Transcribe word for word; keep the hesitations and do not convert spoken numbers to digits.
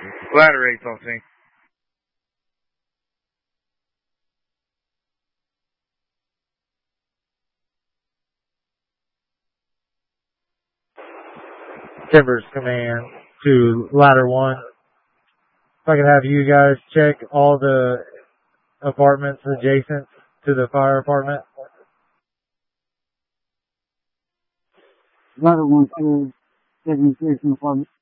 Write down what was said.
Ladder eight's on scene. Timbers Command to Ladder one. If I could have you guys check all the apartments adjacent to the fire apartment. Ladder one, clear, segmentation apartment.